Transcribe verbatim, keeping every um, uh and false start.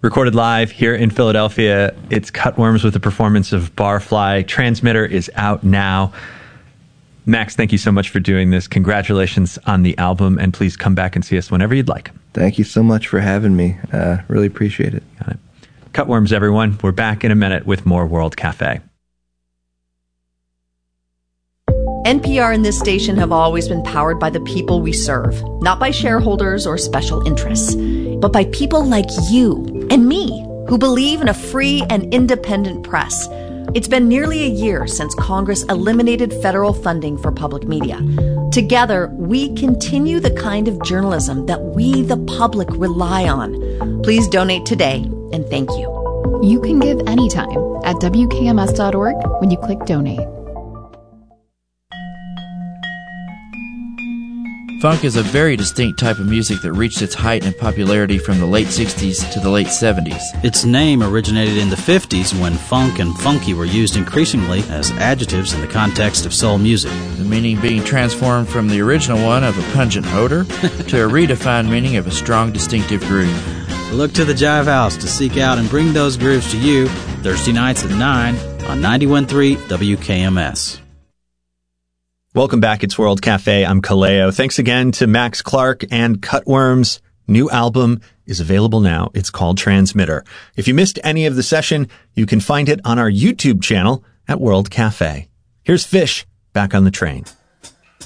Recorded live here in Philadelphia, it's Cutworms with a performance of Barfly. Transmitter is out now. Max, thank you so much for doing this. Congratulations on the album, and please come back and see us whenever you'd like. Thank you so much for having me. Uh, really appreciate it. Got it. Cutworms, everyone. We're back in a minute with more World Cafe. N P R and this station have always been powered by the people we serve, not by shareholders or special interests, but by people like you and me who believe in a free and independent press. It's been nearly a year since Congress eliminated federal funding for public media. Together, we continue the kind of journalism that we, the public, rely on. Please donate today, and thank you. You can give anytime at W K M S dot org when you click donate. Funk is a very distinct type of music that reached its height in popularity from the late sixties to the late seventies. Its name originated in the fifties when funk and funky were used increasingly as adjectives in the context of soul music. The meaning being transformed from the original one of a pungent odor to a redefined meaning of a strong, distinctive groove. Look to the Jive House to seek out and bring those grooves to you Thursday nights at nine on ninety-one point three W K M S. Welcome back. It's World Cafe. I'm Kaleo. Thanks again to Max Clark and Cutworms. New album is available now. It's called Transmitter. If you missed any of the session, you can find it on our YouTube channel at World Cafe. Here's Fish back on the train.